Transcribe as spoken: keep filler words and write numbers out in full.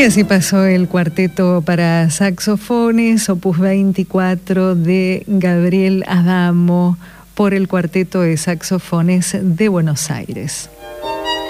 Y así pasó el cuarteto para saxofones, opus veinticuatro de Gabriel Adamo, por el Cuarteto de Saxofones de Buenos Aires.